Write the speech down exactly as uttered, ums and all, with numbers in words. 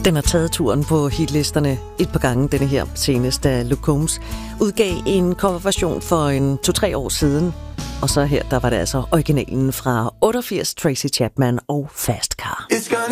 Den har taget turen på hitlisterne et par gange, denne her senest, da Luke Combs udgav en coverversion for en to-tre år siden. Og så her, der var det altså originalen fra otteogfirs, Tracy Chapman og Fast Car. It's gonna